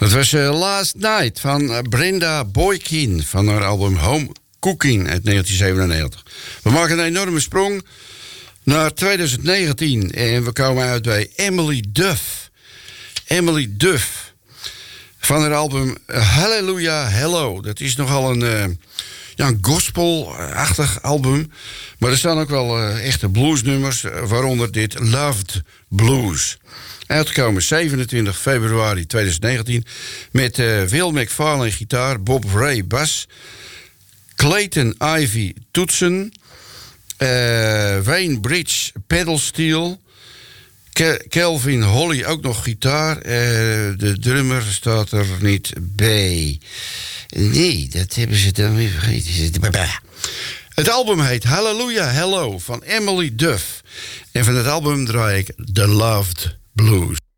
Dat was Last Night van Brenda Boykin van haar album Home Cooking uit 1997. We maken een enorme sprong naar 2019 en we komen uit bij Emily Duff. Emily Duff van haar album Hallelujah Hello. Dat is nogal een gospel-achtig album. Maar er staan ook wel echte bluesnummers, waaronder dit Loved Blues. Uitgekomen 27 februari 2019 met Will McFarlane gitaar, Bob Ray bas, Clayton Ivy toetsen, Wayne Bridge pedalsteel, Kelvin Holly ook nog gitaar. De drummer staat er niet bij. Nee, dat hebben ze dan weer vergeten. Het album heet Hallelujah Hello van Emily Duff. En van het album draai ik The Loved Blues.